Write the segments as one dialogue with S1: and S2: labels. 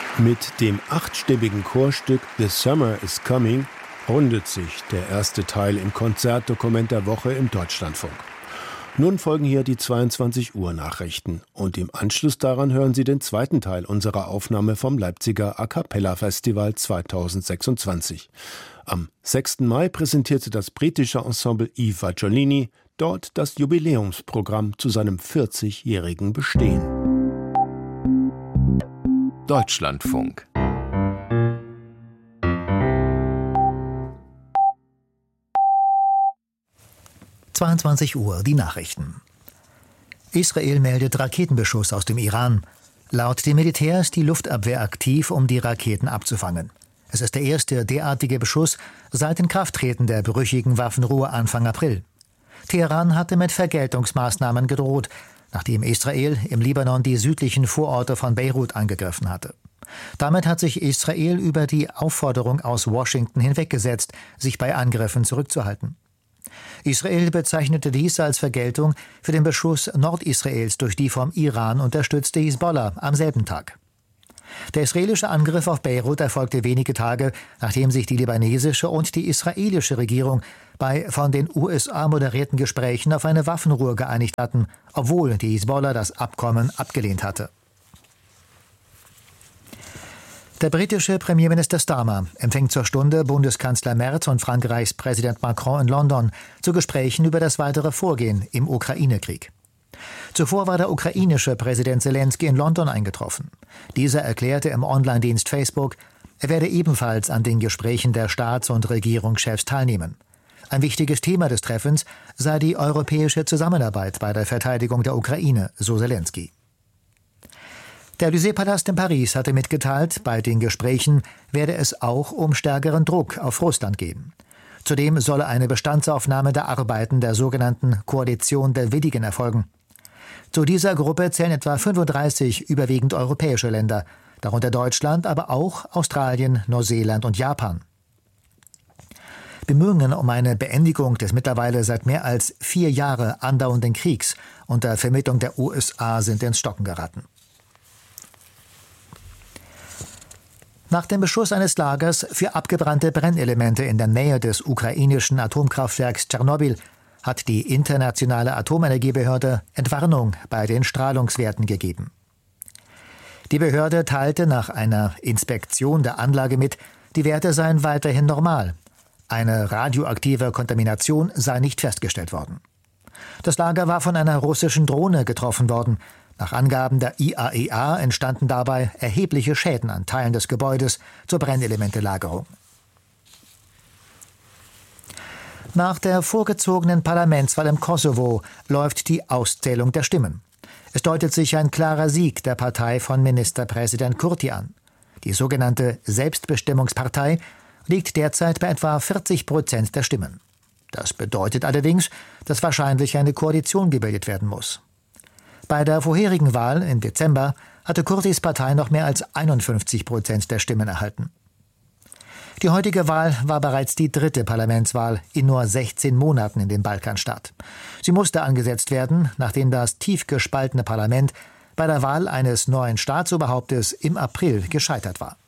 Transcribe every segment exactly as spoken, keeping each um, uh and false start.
S1: Mit dem achtstimmigen Chorstück »The Summer is Coming« rundet sich der erste Teil im Konzertdokument der Woche im Deutschlandfunk. Nun folgen hier die zweiundzwanzig Uhr Nachrichten und im Anschluss daran hören Sie den zweiten Teil unserer Aufnahme vom Leipziger A-Cappella-Festival zweitausendsechsundzwanzig. Am sechsten Mai präsentierte das britische Ensemble I Fagiolini dort das Jubiläumsprogramm zu seinem vierzigjährigen Bestehen.
S2: Deutschlandfunk.
S3: zweiundzwanzig Uhr, die Nachrichten. Israel meldet Raketenbeschuss aus dem Iran. Laut dem Militär ist die Luftabwehr aktiv, um die Raketen abzufangen. Es ist der erste derartige Beschuss seit Inkrafttreten der brüchigen Waffenruhe Anfang April. Teheran hatte mit Vergeltungsmaßnahmen gedroht, nachdem Israel im Libanon die südlichen Vororte von Beirut angegriffen hatte. Damit hat sich Israel über die Aufforderung aus Washington hinweggesetzt, sich bei Angriffen zurückzuhalten. Israel bezeichnete dies als Vergeltung für den Beschuss Nordisraels durch die vom Iran unterstützte Hisbollah am selben Tag. Der israelische Angriff auf Beirut erfolgte wenige Tage, nachdem sich die libanesische und die israelische Regierung bei von den U S A moderierten Gesprächen auf eine Waffenruhe geeinigt hatten, obwohl die Hisbollah das Abkommen abgelehnt hatte. Der britische Premierminister Starmer empfängt zur Stunde Bundeskanzler Merz und Frankreichs Präsident Macron in London zu Gesprächen über das weitere Vorgehen im Ukraine-Krieg. Zuvor war der ukrainische Präsident Zelensky in London eingetroffen. Dieser erklärte im Online-Dienst Facebook, er werde ebenfalls an den Gesprächen der Staats- und Regierungschefs teilnehmen. Ein wichtiges Thema des Treffens sei die europäische Zusammenarbeit bei der Verteidigung der Ukraine, so Zelensky. Der Élysée-Palast in Paris hatte mitgeteilt, bei den Gesprächen werde es auch um stärkeren Druck auf Russland gehen. Zudem solle eine Bestandsaufnahme der Arbeiten der sogenannten Koalition der Willigen erfolgen. Zu dieser Gruppe zählen etwa fünfunddreißig überwiegend europäische Länder, darunter Deutschland, aber auch Australien, Neuseeland und Japan. Bemühungen um eine Beendigung des mittlerweile seit mehr als vier Jahre andauernden Kriegs unter Vermittlung der U S A sind ins Stocken geraten. Nach dem Beschuss eines Lagers für abgebrannte Brennelemente in der Nähe des ukrainischen Atomkraftwerks Tschernobyl hat die Internationale Atomenergiebehörde Entwarnung bei den Strahlungswerten gegeben. Die Behörde teilte nach einer Inspektion der Anlage mit, die Werte seien weiterhin normal. Eine radioaktive Kontamination sei nicht festgestellt worden. Das Lager war von einer russischen Drohne getroffen worden. Nach Angaben der I A E A entstanden dabei erhebliche Schäden an Teilen des Gebäudes zur Brennelementelagerung. Nach der vorgezogenen Parlamentswahl im Kosovo läuft die Auszählung der Stimmen. Es deutet sich ein klarer Sieg der Partei von Ministerpräsident Kurti an. Die sogenannte Selbstbestimmungspartei liegt derzeit bei etwa vierzig Prozent der Stimmen. Das bedeutet allerdings, dass wahrscheinlich eine Koalition gebildet werden muss. Bei der vorherigen Wahl im Dezember hatte Kurtis Partei noch mehr als einundfünfzig Prozent der Stimmen erhalten. Die heutige Wahl war bereits die dritte Parlamentswahl in nur sechzehn Monaten in dem Balkanstaat. Sie musste angesetzt werden, nachdem das tief gespaltene Parlament bei der Wahl eines neuen Staatsoberhauptes im April gescheitert war.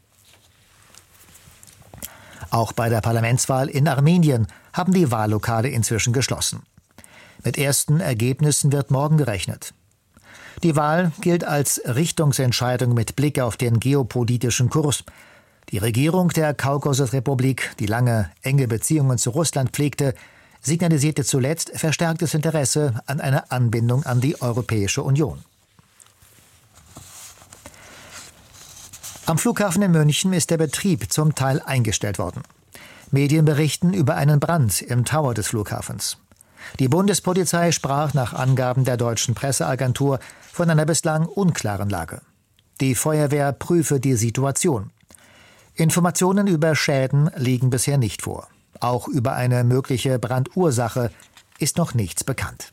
S3: Auch bei der Parlamentswahl in Armenien haben die Wahllokale inzwischen geschlossen. Mit ersten Ergebnissen wird morgen gerechnet. Die Wahl gilt als Richtungsentscheidung mit Blick auf den geopolitischen Kurs. Die Regierung der Kaukasusrepublik, die lange enge Beziehungen zu Russland pflegte, signalisierte zuletzt verstärktes Interesse an einer Anbindung an die Europäische Union. Am Flughafen in München ist der Betrieb zum Teil eingestellt worden. Medien berichten über einen Brand im Tower des Flughafens. Die Bundespolizei sprach nach Angaben der deutschen Presseagentur von einer bislang unklaren Lage. Die Feuerwehr prüfe die Situation. Informationen über Schäden liegen bisher nicht vor. Auch über eine mögliche Brandursache ist noch nichts bekannt.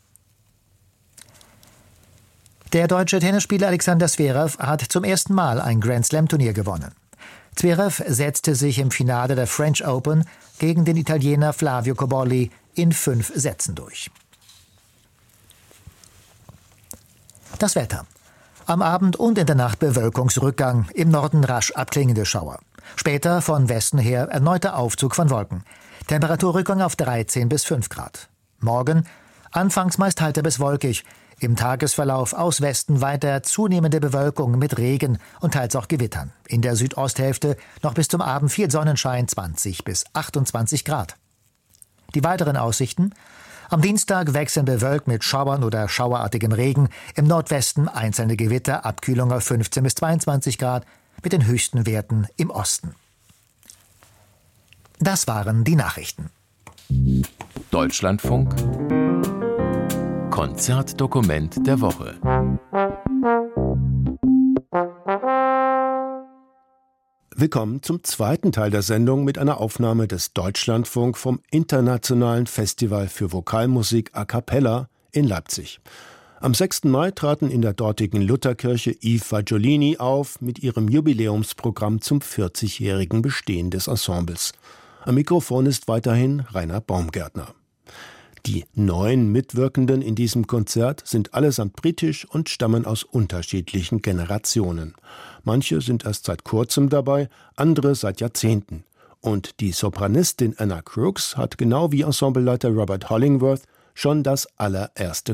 S3: Der deutsche Tennisspieler Alexander Zverev hat zum ersten Mal ein Grand-Slam-Turnier gewonnen. Zverev setzte sich im Finale der French Open gegen den Italiener Flavio Cobolli in fünf Sätzen durch. Das Wetter. Am Abend und in der Nacht Bewölkungsrückgang, im Norden rasch abklingende Schauer. Später von Westen her erneuter Aufzug von Wolken. Temperaturrückgang auf dreizehn bis fünf Grad. Morgen anfangs meist heiter bis wolkig. Im Tagesverlauf aus Westen weiter zunehmende Bewölkung mit Regen und teils auch Gewittern. In der Südosthälfte noch bis zum Abend viel Sonnenschein, zwanzig bis achtundzwanzig Grad. Die weiteren Aussichten: Am Dienstag wechseln bewölkt mit Schauern oder schauerartigem Regen. Im Nordwesten einzelne Gewitter, Abkühlung auf fünfzehn bis zweiundzwanzig Grad, mit den höchsten Werten im Osten. Das waren die Nachrichten.
S2: Deutschlandfunk Konzertdokument der Woche.
S1: Willkommen zum zweiten Teil der Sendung mit einer Aufnahme des Deutschlandfunk vom Internationalen Festival für Vokalmusik a cappella in Leipzig. Am sechsten Mai traten in der dortigen Lutherkirche Yves Fagiolini auf mit ihrem Jubiläumsprogramm zum vierzigjährigen Bestehen des Ensembles. Am Mikrofon ist weiterhin Rainer Baumgärtner. Die neun Mitwirkenden in diesem Konzert sind allesamt britisch und stammen aus unterschiedlichen Generationen. Manche sind erst seit kurzem dabei, andere seit Jahrzehnten. Und die Sopranistin Anna Crooks hat genau wie Ensembleleiter Robert Hollingworth schon das allererste